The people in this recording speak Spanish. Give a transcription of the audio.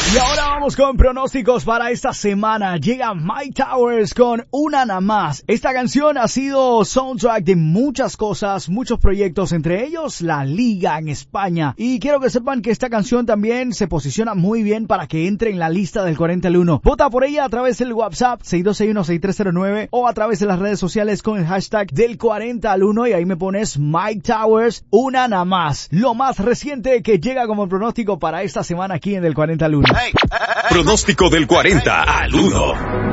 Y ahora vamos con pronósticos para esta semana. Llega Mike Towers con Una Nada Más. Esta canción ha sido soundtrack de muchas cosas, muchos proyectos, entre ellos la Liga en España. Y quiero que sepan que esta canción también se posiciona muy bien para que entre en la lista del 40 al 1. Vota por ella a través del WhatsApp 6261-6309 o a través de las redes sociales con el hashtag del 40 al 1 y ahí me pones Mike Towers, Una Nada Más. Lo más reciente que llega como pronóstico para esta semana aquí en Del 40 al 1. Pronóstico del 40 al 1.